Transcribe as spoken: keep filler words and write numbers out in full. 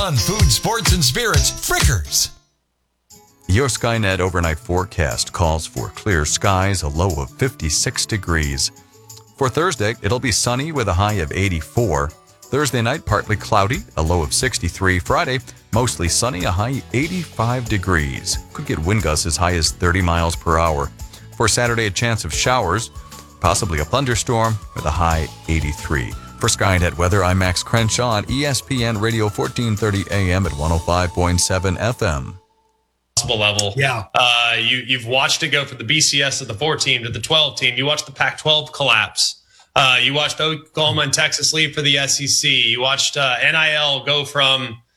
on food, sports, and spirits, Frickers. Your Skynet overnight forecast calls for clear skies, a low of fifty-six degrees. For Thursday, it'll be sunny with a high of eighty-four. Thursday night, partly cloudy, a low of sixty-three. Friday, mostly sunny, a high eighty-five degrees. Could get wind gusts as high as thirty miles per hour. For Saturday, a chance of showers, possibly a thunderstorm with a high eighty-three. For Skynet weather, I'm Max Crenshaw on E S P N Radio fourteen thirty A M at one oh five point seven F M. Level. Yeah. Uh, you, you've watched it go from the B C S to the four team to the twelve team. You watched the Pac twelve collapse. Uh, you watched Oklahoma and Texas leave for the S E C. You watched uh, N I L go from